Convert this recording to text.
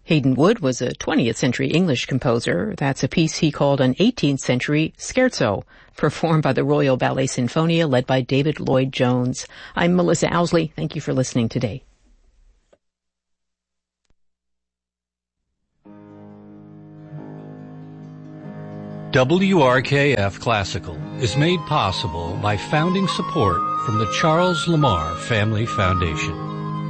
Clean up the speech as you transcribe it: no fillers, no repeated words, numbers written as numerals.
Hayden Wood was a 20th century English composer. That's a piece he called an 18th century scherzo, performed by the Royal Ballet Sinfonia led by David Lloyd-Jones. I'm Melissa Owsley. Thank you for listening today. WRKF Classical is made possible by founding support from the Charles Lamar Family Foundation.